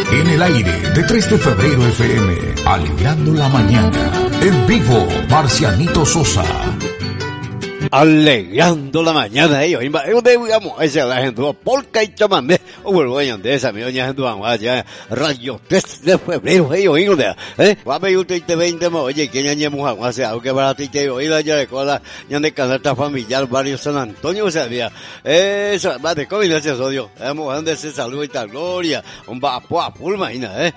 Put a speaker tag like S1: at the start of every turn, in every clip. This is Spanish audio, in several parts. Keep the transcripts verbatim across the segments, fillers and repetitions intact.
S1: En el aire de tres de febrero F M, alegrando la mañana. En vivo, Marcianito Sosa.
S2: Alegrando la mañana, ellos, yo digamos, esa la gente, polka y chamamé, o vuelvo a de esa, mi doña gente, vamos allá, radio tres de febrero, ellos, ellos, eh, va a ver usted te veinte, oye, que ya ñemos agua, sea, aunque para ti te oí la ya de cola, ya de canasta familiar, barrio San Antonio, sabía, eso, va de COVID, ese sodio, vamos, donde se salud y tal gloria, un vapo a pulma, eh,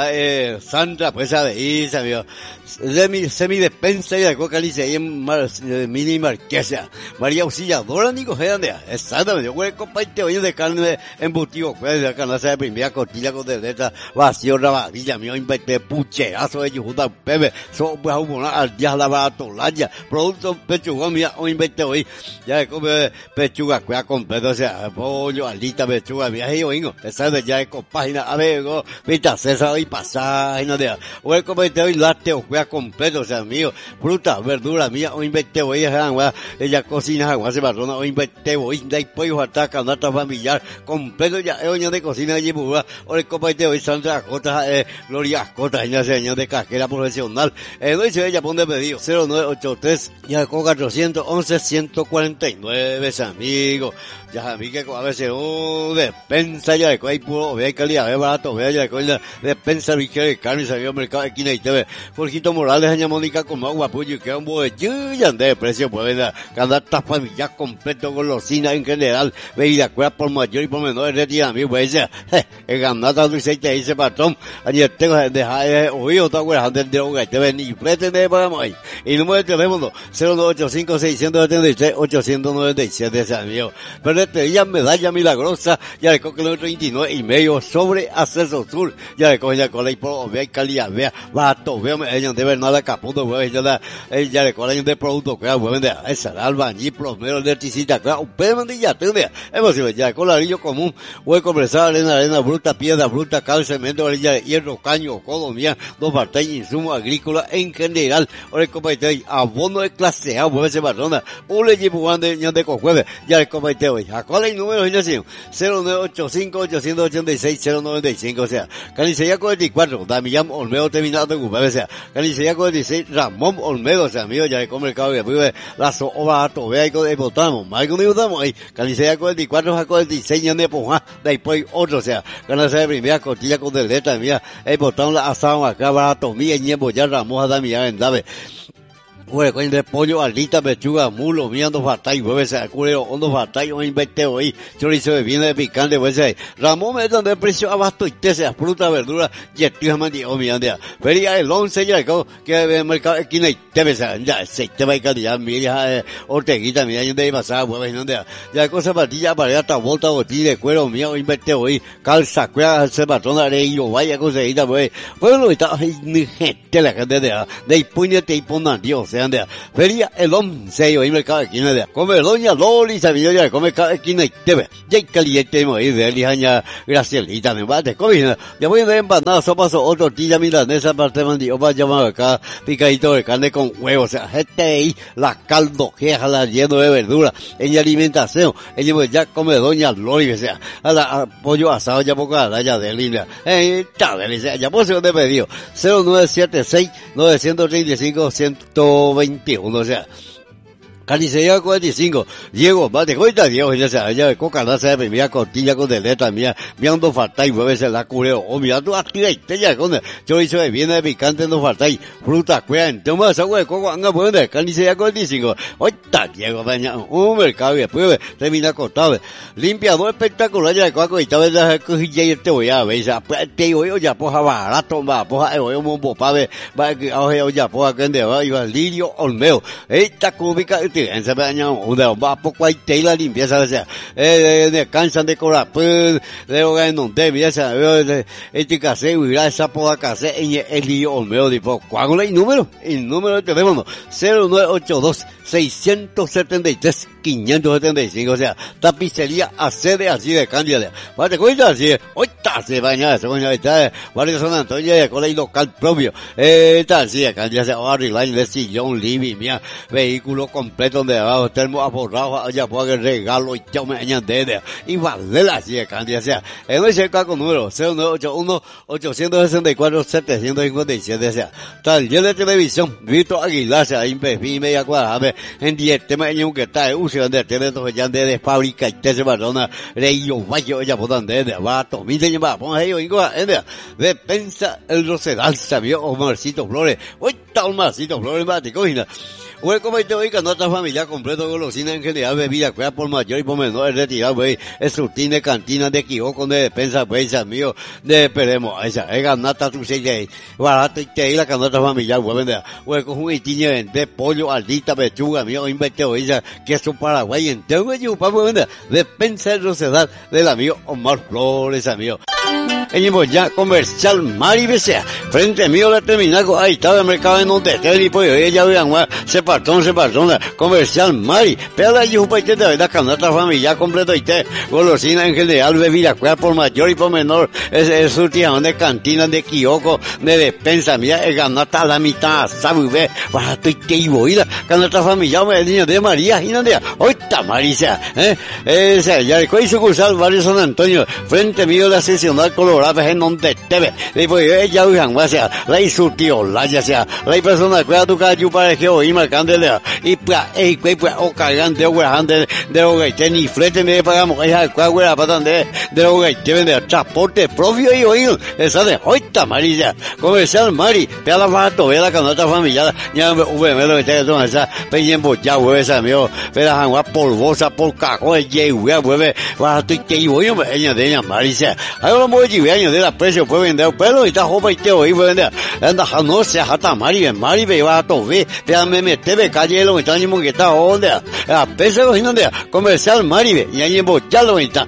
S2: eh, Sandra, pues, a de ahí, sabía, semi, semi despensa y de coca, lice, ahí en mini marqués. María Auxiliadora, Nico, exactamente, yo voy a compartir hoy de carne embutido, pues, de carne de primera costilla con de letra, vacío, rabadilla, mío, inventé pucherazo de Yujuta, Pepe, so, pues, a un al día la baratolaya, producto pechuga, mía, o inventé hoy, ya de come pechuga, cuida completo, o sea, pollo, alita, pechuga, mía, y oigo, esa de ya de compágina, a ver, go, pita, césar y paságina de, voy a compartir hoy lácteo, cuida completo, o sea, mío, fruta, verdura, mía, o inventé hoy, ella cocina agua se barrona o inventé hoy de pollo hasta canasta familiar completo ya es de cocina allí pura o el copa de hoy Sandra Cota eh, Gloria Cota ella se añade de casquera profesional eh, no dice ella pone pedido cero nueve ocho tres ya con cuatrocientos once ciento cuarenta y nueve amigos ya a mí que a veces oh despensa ya de hay puro ve calidad ve barato ve ya de despensa ligera de carne salió al mercado de esquina y te ve Jorgito Morales aña Mónica con agua pollo y que un buen ya de precio pues canasta familiar completo con golosinas en general bebida cuerda por mayor y por menor retira a mí pues el ganata dulce te dice patrón ayer tengo dejar oído otra cuerda antes de hogar te ven y pretende para ahí y número de teléfono cero nueve ocho cinco seis siete tres ocho nueve siete ese amigo pero este día medalla milagrosa ya le coge el treinta y nueve y medio sobre Acceso Sur ya le coge ya con la por vea calidad vea barato vea ellos de Bernardo Caputo pues ya ya le coge de producto que pues vende esa albañil plomero electricista claro un pedo de ya tenía es posible ya con ladrillo común voy a conversar arena arena bruta piedra bruta cal cemento orilla de hierro caño codo mía dos partes insumos agrícolas en general ahora el comité abono de clase A pues ese barrona un le llevo de de cojueve ya el comité hoy a cuál es el número de cero nueve ocho cinco ocho ocho seis cero nueve cinco o sea Canicería cuarenta y cuatro Damián Olmedo terminado de ocupar o sea Canicería cuarenta y seis Ramón Olmedo o sea amigo ya el mercado que vive la soba vea y con votamos más que no votamos ahí Canicería cuarenta y cuatro a cuarenta y seis de poja después otro o sea Canicería de primera costilla con deleta mía el botón la asado acá barato mía y ñembo ya Ramón a Damián en Dave bueno, con de pollo, alita, pechuga, mulo, mirando fatay, hueves, culero, hondo fatay, o invente hoy, chorizo de viene de picante, hueves, Ramón me dan de precio abasto y te sea fruta, verdura, y estoy mandi, o miranda, feria el once ya, que el mercado esquina y te ves, ya, se te va a calidad, mira, orteguita, mira, yo de pasar, hueves, no de, ya cosa patilla, para hasta volta, botilla de cuero, mío, invente hoy, calza, cuera, se patrona, de yo, vaya cosita, pues, bueno, está, ni gente, la gente de, de puñete y ponan, Dios, anda feria el once y mercado esquina de come doña Loli sabía ya come cada esquina y te ve ya caliente ahí de lijaña Gracielita me va de comida ya voy de empanada sopa o otro tortilla milanesa parte mandi o va a llamar acá picadito de carne con huevos o sea este ahí la caldo queja la lleno de verdura en alimentación ella ya come doña Loli o sea a la a pollo asado ya poco a la ya de línea eh está delicia ya por segundo pedido cero nueve siete seis nueve tres cinco ciento veintiuno o sea Canicería cuarenta y cinco, Diego, mate, cuenta Diego, ya sea, ya de coca, no se ve, mira, cortilla con deleta, mía, mirando falta y mueves la culeo, o mira, tú activa y te ya con chorizo de viene de picante, no falta y fruta, cuean, toma esa agua de coco, anga, bueno, canicería cuarenta y cinco, oita, Diego, baña, un mercado y después termina cortado, limpiador espectacular, ya de coco, y tal vez la cojilla y te voy a ver, ya, te digo, ya, poja barato, va, poja, eh, un bombo, pave, va, oye, ya, poja, que ande, va, y va, Lirio Olmeo, esta cúbica, en ese año una va poco hay tela limpieza o sea eh de cansan de cobrar pues de hogar no te mira esa este case y esa poda case en el lío Olmeo tipo ¿cuál es el número? El número de teléfono cero nueve ocho dos seiscientos setenta y tres, quinientos setenta y cinco, o sea, tapicería accede así de Cándida. Para te cuenta así, ahorita se baña, se baña, está, Barrio San Antonio, de colegio local propio, eh, está así de Cándida, se va a arreglar de sillón, living, mía, vehículo completo de abajo, termo aforrado, allá puede regalo y chao me añade, y vale así de Cándida, o sea, en ese caco número, cero nueve ocho uno, ocho seis cuatro, siete cinco siete, o sea, taller de televisión, Víctor Aguilar, o sea, impefi, media cuadrada, en diez temas, en un que está, uso de teléfono, ya de fábrica, y te se barona, reyo, vaya, ya puedan de, de, va, tomite, ya va, ponga ello, ingo, de, de, pensa, el Rosedal, sabio, Omarcito Flores, hoy está Omarcito Flores, va, te cogina. Güey, como te oiga, nuestra familia completo, golosina en general, bebida, cuida por mayor y por menor, retirado, güey, es surtín de cantina, de quijoco, de despensa, güey, mío, de esperemos, esa, es ganata tu seis, barato y te la canasta familiar, güey, vende, güey, con un itiñe, de pollo, aldita, pechuga, mío, inventeo, ella, queso paraguay, entero, güey, yo, papo, vende, despensa el Rosedal del amigo Omar Flores, amigo. En ya comercial Mari Besea, frente mío la terminal, ahí estaba el mercado en donde esté y pues ella vean, se patrón, se patrón, comercial Mari, pero la yupa y te da la canasta familiar completo y te, golosina en general, bebida, cuida por mayor y por menor, es, es surtión de cantina, de quijoco, de despensa, mira, es ganata a la mitad, sabe, ve, barato y te ibo, y la canasta familiar, me niño de María, y no de, hoy está Marisa, eh, esa, ya, con sucursal Barrio San Antonio, frente mío la seccional colorada, en donde te ve, y pues ella usan, o sea, la surtió, la ya sea, la persona cuida tu calle para que hoy marcándole, y pues, y pues, o cargan de de de lo que tiene, y flete me pagamos, ella cuál para de, de lo que tiene de transporte propio y oído, esa de, hoy está Marisa, comercial Mari, pega la barato, ve la canasta familiar, ya me, me lo que te toma esa, peñen bocha, hueve esa, mío, ve la jangua polvosa, por cajón, y hueve, barato y que iba, yo me, ella de ella Marisa, ahí lo voy a años de la precio puede vender pero y está joven y te oí puede vender anda no se hasta Mari Mari ve va a tobe te me mete ve calle lo está ni que está donde a peso y donde comercial Mari y ahí en bochalo está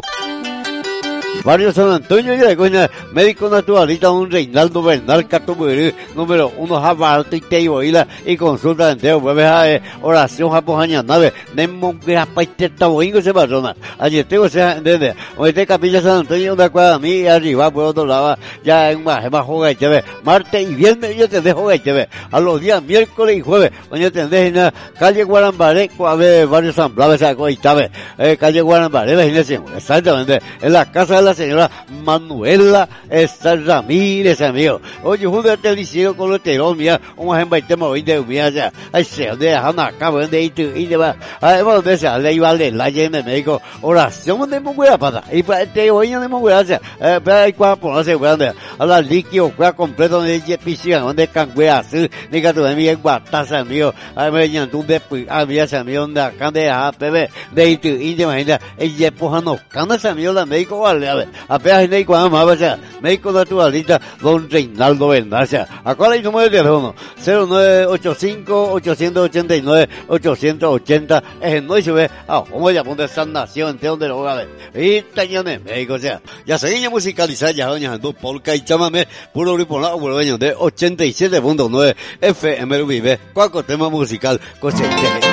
S2: Barrio San Antonio, ya coña, médico naturalista, un Reinaldo Bernal Catuburí, número uno, Jabalto y Teiboila, y consulta de entero, vuelve a eh, oración japoña nave, Nemo que apaite taboingo se persona, allí tengo esa, entiende, hoy te capilla San Antonio, una cuadra a mí, y arriba, por otro lado, ya en más, más joga y te ve, martes y viernes, yo te dejo y te ve, a los días miércoles y jueves, oye, te dejo en la calle Guarambaré, a ver, Barrio San Blas, esa cosa y te ve, eh, calle Guarambaré, la gente, exactamente, en la casa de la señora Manuela Esta Ramírez, amigo. Oye, junto al teliciero con los terón, mira, un ejemplo, y te moví de mía, ya, ay, se, donde dejan acá, donde y y de va, ay, donde se le iba a leer la llena de médico, oración de monguera para, y para te oye de monguera, ya, eh, pero hay cuatro por no se puede, a la líquido, cuá completo, donde ya piscina, donde canguea, así, ni que tu de mí en guataza, amigo, ay, me llenan tú de, ah, mira, se amigo, donde acá de, ah, bebé, de y y de imagina, ella empujando, canas, amigo, la médico, vale, a ver, apenas en el cuadro más, o sea, médico naturalista, don Reinaldo Bernal, o sea, acá hay número de teléfono, cero nueve ocho cinco, ocho ocho nueve, ocho ochenta, es el no y se ve, ah, como ya pone esa nación, entre donde lo va a ver, y tañane, médico, o sea, ya seguía musicalizar, ya doña Jandú, polka y chamame, puro grupo, no, bueno, de ochenta y siete punto nueve F M Vive, cualquier tema musical, coche,